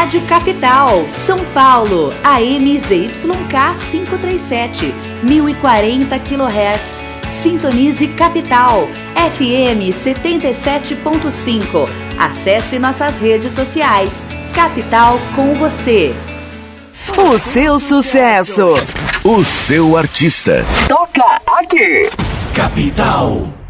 Rádio Capital, São Paulo, AM ZYK 537, 1040 kHz. Sintonize Capital, FM 77.5. Acesse nossas redes sociais. Capital com você. O seu sucesso. O seu artista. Toca aqui. Capital.